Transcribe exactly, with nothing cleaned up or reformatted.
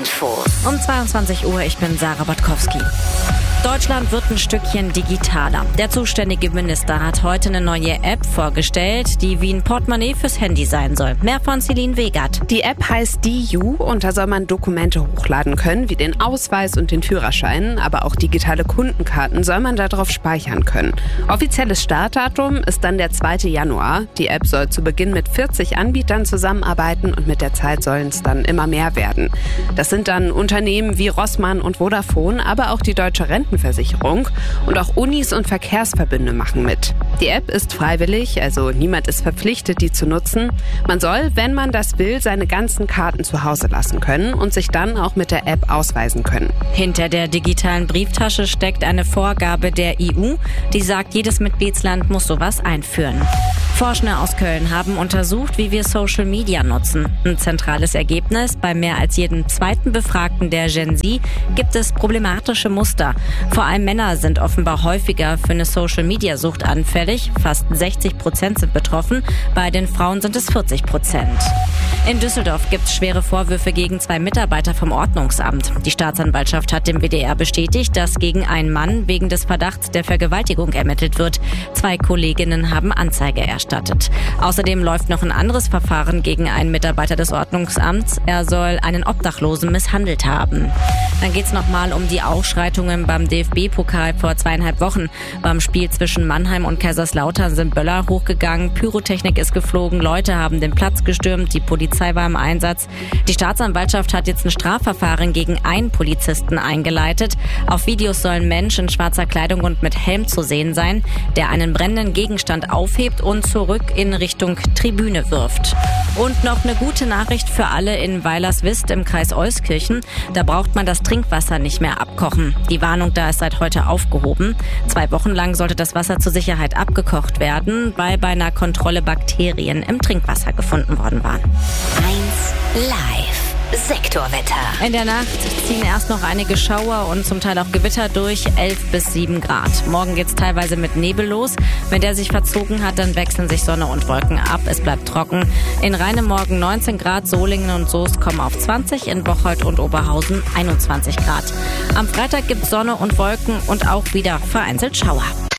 Infos. Um zweiundzwanzig Uhr, ich bin Sarah Botkowski. Deutschland wird ein Stückchen digitaler. Der zuständige Minister hat heute eine neue App vorgestellt, die wie ein Portemonnaie fürs Handy sein soll. Mehr von Celine Wegert. Die App heißt DiU und da soll man Dokumente hochladen können, wie den Ausweis und den Führerschein, aber auch digitale Kundenkarten soll man darauf speichern können. Offizielles Startdatum ist dann der zweite Januar. Die App soll zu Beginn mit vierzig Anbietern zusammenarbeiten und mit der Zeit sollen es dann immer mehr werden. Das sind dann Unternehmen wie Rossmann und Vodafone, aber auch die Deutsche Rentenversicherung und auch Unis und Verkehrsverbünde machen mit. Die App ist freiwillig, also niemand ist verpflichtet, die zu nutzen. Man soll, wenn man das will, seine ganzen Karten zu Hause lassen können und sich dann auch mit der App ausweisen können. Hinter der digitalen Brieftasche steckt eine Vorgabe der E U, die sagt, jedes Mitgliedsland muss sowas einführen. Forschende aus Köln haben untersucht, wie wir Social Media nutzen. Ein zentrales Ergebnis: Bei mehr als jedem zweiten Befragten der Gen Z gibt es problematische Muster. Vor allem Männer sind offenbar häufiger für eine Social-Media-Sucht anfällig. Fast sechzig Prozent sind betroffen. Bei den Frauen sind es vierzig Prozent. In Düsseldorf gibt es schwere Vorwürfe gegen zwei Mitarbeiter vom Ordnungsamt. Die Staatsanwaltschaft hat dem W D R bestätigt, dass gegen einen Mann wegen des Verdachts der Vergewaltigung ermittelt wird. Zwei Kolleginnen haben Anzeige erstattet. Außerdem läuft noch ein anderes Verfahren gegen einen Mitarbeiter des Ordnungsamts. Er soll einen Obdachlosen misshandelt haben. Dann geht's nochmal um die Ausschreitungen beim D F B-Pokal vor zweieinhalb Wochen. Beim Spiel zwischen Mannheim und Kaiserslautern sind Böller hochgegangen, Pyrotechnik ist geflogen, Leute haben den Platz gestürmt, die Polizei war im Einsatz. Die Staatsanwaltschaft hat jetzt ein Strafverfahren gegen einen Polizisten eingeleitet. Auf Videos soll ein Mensch in schwarzer Kleidung und mit Helm zu sehen sein, der einen brennenden Gegenstand aufhebt und zurück in Richtung Tribüne wirft. Und noch eine gute Nachricht für alle in Weilerswist im Kreis Euskirchen. Da braucht man das Trinkwasser nicht mehr abkochen. Die Warnung da ist seit heute aufgehoben. Zwei Wochen lang sollte das Wasser zur Sicherheit abgekocht werden, weil bei einer Kontrolle Bakterien im Trinkwasser gefunden worden waren. eins Live. Sektorwetter. In der Nacht ziehen erst noch einige Schauer und zum Teil auch Gewitter durch, elf bis sieben Grad. Morgen geht's teilweise mit Nebel los. Wenn der sich verzogen hat, dann wechseln sich Sonne und Wolken ab. Es bleibt trocken. In Rheine morgen neunzehn Grad, Solingen und Soest kommen auf zwanzig, in Bocholt und Oberhausen einundzwanzig Grad. Am Freitag gibt's Sonne und Wolken und auch wieder vereinzelt Schauer.